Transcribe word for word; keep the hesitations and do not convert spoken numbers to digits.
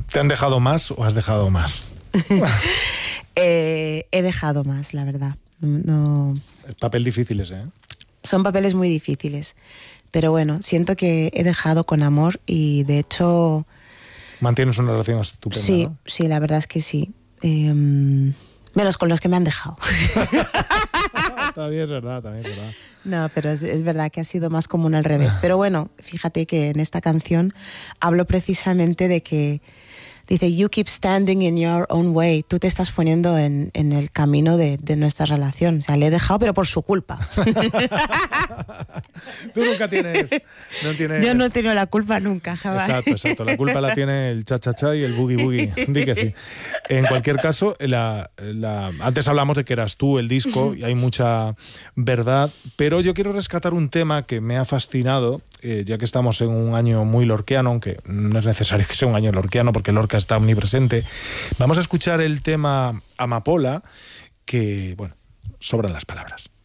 ¿Te han dejado más o has dejado más? eh, he dejado más, la verdad. No, no... El papel difícil ese, ¿eh? Son papeles muy difíciles. Pero bueno, siento que he dejado con amor y de hecho... Mantienes una relación estupenda, Sí, ¿no? sí, la verdad es que sí. Eh, menos con los que me han dejado. También es verdad, también es verdad. No, pero es, es verdad que ha sido más común al revés. Pero bueno, fíjate que en esta canción hablo precisamente de que dice, you keep standing in your own way. Tú te estás poniendo en, en el camino de, de nuestra relación. O sea, le he dejado, pero por su culpa. Tú nunca tienes, no tienes... Yo no he tenido la culpa nunca, jamás. Exacto, exacto. La culpa la tiene el cha-cha-cha y el boogie-boogie. Di que sí. En cualquier caso, la, la, antes hablamos de que eras tú el disco y hay mucha verdad, pero yo quiero rescatar un tema que me ha fascinado, eh, ya que estamos en un año muy lorquiano, aunque no es necesario que sea un año lorquiano porque Lorca está omnipresente. Vamos a escuchar el tema Amapola, que, bueno, sobran las palabras.